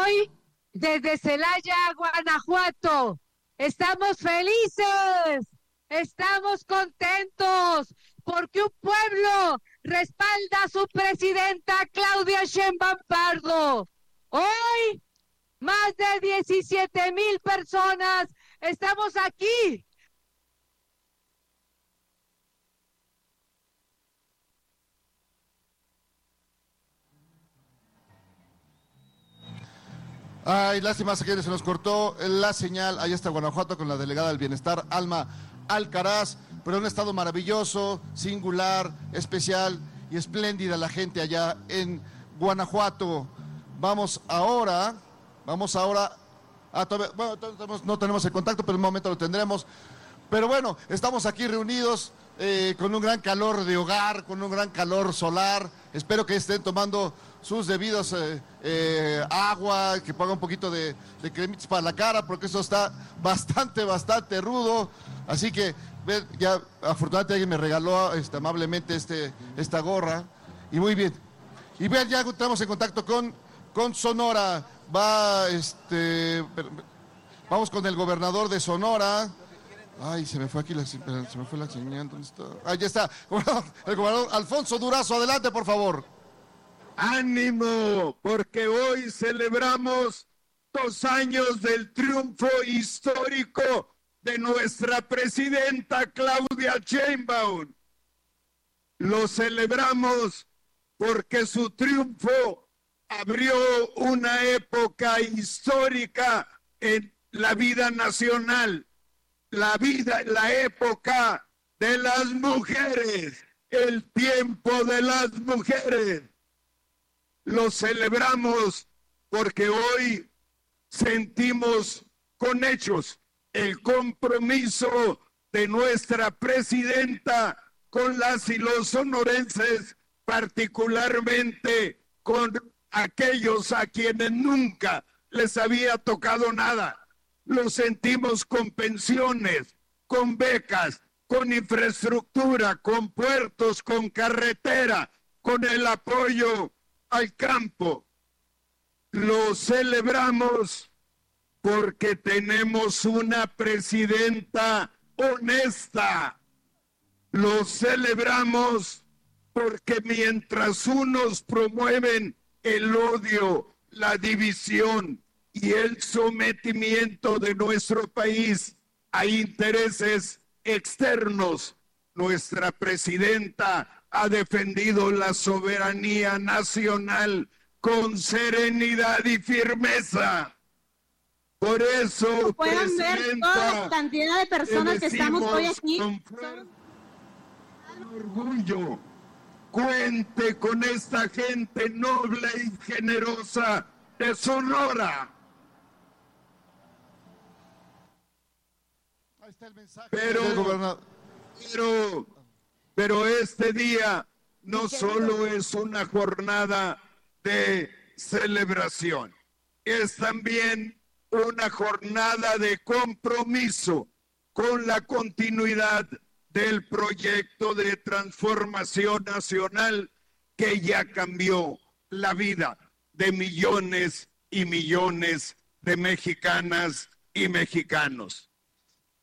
Hoy, desde Celaya, Guanajuato, estamos felices, estamos contentos, porque un pueblo respalda a su presidenta Claudia Sheinbaum Pardo. Hoy, más de 17,000 personas estamos aquí. Ay, lástima que se nos cortó la señal. Ahí está Guanajuato con la delegada del Bienestar, Alma Alcaraz, pero un estado maravilloso, singular, especial y espléndida la gente allá en Guanajuato. Vamos ahora a bueno, no tenemos el contacto, pero en un momento lo tendremos. Pero bueno, estamos aquí reunidos con un gran calor de hogar, con un gran calor solar. Espero que estén tomando sus debidos agua, que pongan un poquito de cremitas para la cara, porque eso está bastante rudo. Así que ya afortunadamente alguien me regaló amablemente esta gorra. Y muy bien. Y bien, ya estamos en contacto con Sonora. Vamos con el gobernador de Sonora. Ay, se me fue aquí la señal. ¿Dónde está? Ahí ya está. El gobernador Alfonso Durazo, adelante, por favor. ¡Ánimo! Porque hoy celebramos 2 años del triunfo histórico de nuestra presidenta Claudia Sheinbaum. Lo celebramos porque su triunfo abrió una época histórica en la vida nacional. La época de las mujeres, el tiempo de las mujeres. Lo celebramos porque hoy sentimos con hechos el compromiso de nuestra presidenta con las y los sonorenses, particularmente con aquellos a quienes nunca les había tocado nada. Lo sentimos con pensiones, con becas, con infraestructura, con puertos, con carretera, con el apoyo al campo. Lo celebramos porque tenemos una presidenta honesta. Lo celebramos porque mientras unos promueven el odio, la división y el sometimiento de nuestro país a intereses externos, nuestra presidenta ha defendido la soberanía nacional con serenidad y firmeza. Por eso, pueden ver toda la cantidad de personas que estamos hoy aquí. Con orgullo, cuente con esta gente noble y generosa de Sonora. Ahí está el mensaje. Pero este día no solo es una jornada de celebración, es también una jornada de compromiso con la continuidad del proyecto de transformación nacional que ya cambió la vida de millones y millones de mexicanas y mexicanos.